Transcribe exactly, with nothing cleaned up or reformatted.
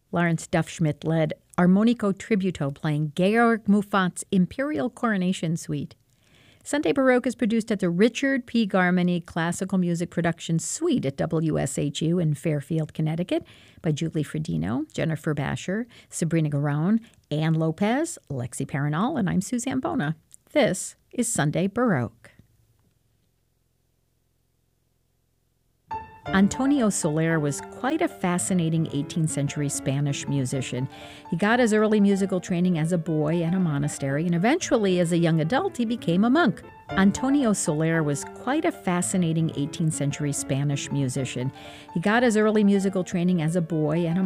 Lawrence Duffschmidt led Armonico Tributo playing Georg Muffat's Imperial Coronation Suite. Sunday Baroque is produced at the Richard P. Garmany Classical Music Production Suite at W S H U in Fairfield, Connecticut by Julie Fredino, Jennifer Basher, Sabrina Garone, Ann Lopez, Lexi Paranol, and I'm Suzanne Bona. This is Sunday Baroque. Antonio Soler was quite a fascinating eighteenth century Spanish musician. He got his early musical training as a boy at a monastery, and eventually, as a young adult, he became a monk. Antonio Soler was quite a fascinating eighteenth century Spanish musician. He got his early musical training as a boy at a